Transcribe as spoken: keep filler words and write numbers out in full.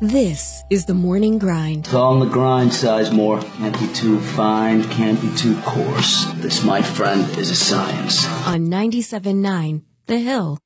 This is the morning grind. It's all on the grind, Sizemore. Can't be too fine, can't be too coarse. This, my friend, is a science. On ninety-seven point nine The Hill.